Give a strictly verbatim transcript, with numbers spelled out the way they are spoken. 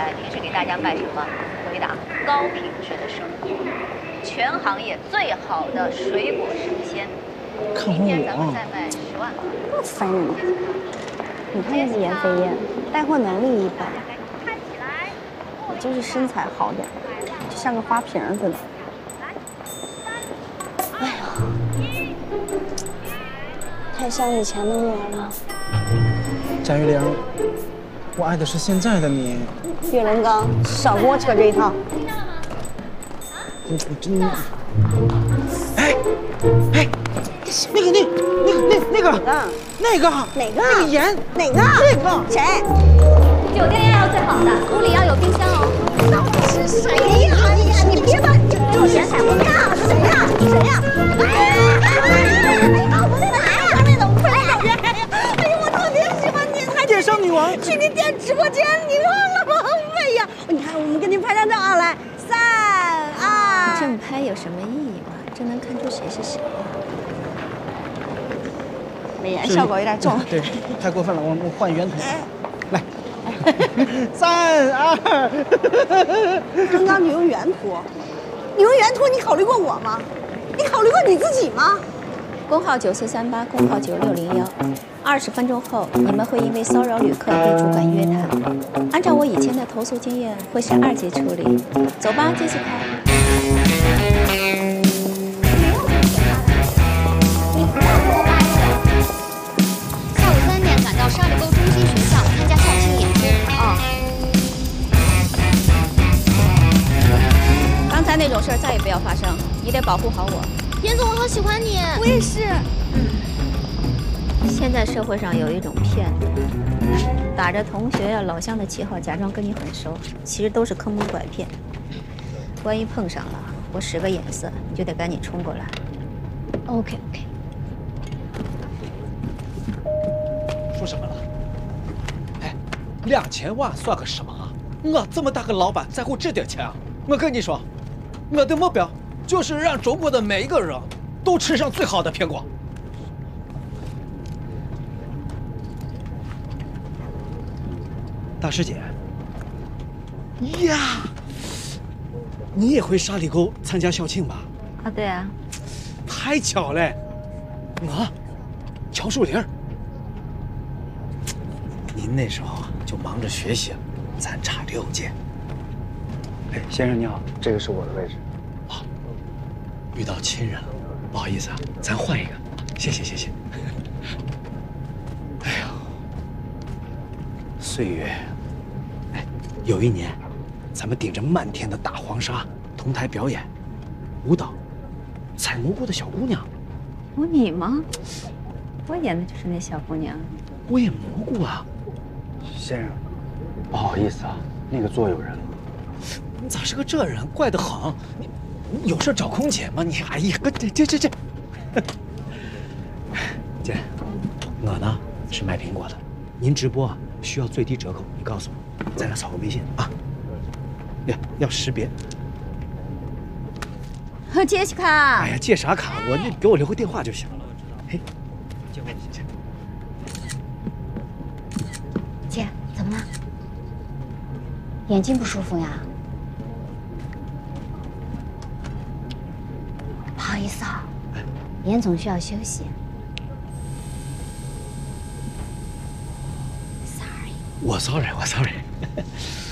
来平时给大家卖什么？回答：高品质的生活，全行业最好的水果生鲜。明天咱们再卖十万个。 多烦人啊！你看这是严飞燕，带货能力一般，我就是身材好点，就像个花瓶似的。哎呀，太像以前的我了。 贾玉玲，我爱的是现在的你。 岳龙刚，少跟我扯这一套。 你真……哎哎，那个那那那那个那个哪个那个盐哪个这个谁？ 酒店要最好的，屋里要有冰箱哦。 到底是谁呀？哎呀，你别把这这钱踩我呀！谁呀？谁呀？哎呀，我在哪呀？那怎么快点点呀！哎呀，我特别喜欢你，还电商女王去你店直播间，你忘了吗？哎呀，你看，我们给你拍张照啊，来，三二。 这么拍有什么意义吗？这能看出谁是谁？ 美颜效果有点重， 对，太过分了，我我换原图，来，三二。 刚刚你用原图，你用原图，你考虑过我吗？你考虑过你自己吗？ 工号九四三八，工号九六零幺。二十分钟后，你们会因为骚扰旅客被主管约谈。按照我以前的投诉经验，会是二级处理。走吧，杰西卡。 下午三点赶到沙里沟中心学校参加校庆演出。哦。 刚才那种事儿再也不要发生，你得保护好我。 严总，我好喜欢你。 我也是。 现在社会上有一种骗子，打着同学呀、老乡的旗号，假装跟你很熟，其实都是坑蒙拐骗。万一碰上了，我使个眼色，你就得赶紧冲过来。 OK OK。 说什么了？哎，两千万算个什么啊？我这么大个老板，在乎这点钱啊？我跟你说，我的目标就是让中国的每一个人都吃上最好的苹果。大师姐，呀，你也回沙里沟参加校庆吧？ 啊，对啊。 太巧了，我乔树林。您那时候啊就忙着学习，咱差六届。 哎，先生你好，这个是我的位置。 啊，遇到亲人了，不好意思啊，咱换一个，谢谢谢谢。哎呀，岁月，哎，有一年，咱们顶着漫天的大黄沙同台表演，舞蹈，采蘑菇的小姑娘。 有你吗？我演的就是那小姑娘。 我演蘑菇啊。 先生，不好意思啊，那个座有人了。 你咋是个这人？怪得很。你你有事找空姐吗？你哎呀，这这这这。姐，我呢是卖苹果的，您直播啊需要最低折扣，你告诉我，咱俩扫个微信啊。呀，要识别。 杰西卡。 哎呀，借啥卡？我你给我留个电话就行了。嘿，借我谢谢。 姐，怎么了？眼睛不舒服呀？不好意思啊，严总需要休息。 我 sorry，我 sorry。